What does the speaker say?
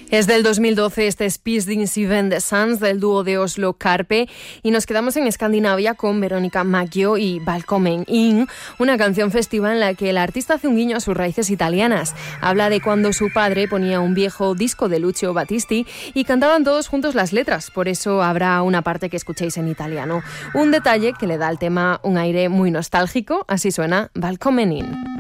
Es del 2012 este Spis Event de Sans del dúo de Oslo Carpe y nos quedamos en Escandinavia con Verónica Maggio y Velkommen In, una canción festiva en la que el artista hace un guiño a sus raíces italianas. Habla de cuando su padre ponía un viejo disco de Lucio Battisti y cantaban todos juntos las letras, por eso habrá una parte que escuchéis en italiano. Un detalle que le da al tema un aire muy nostálgico, así suena Velkommen In.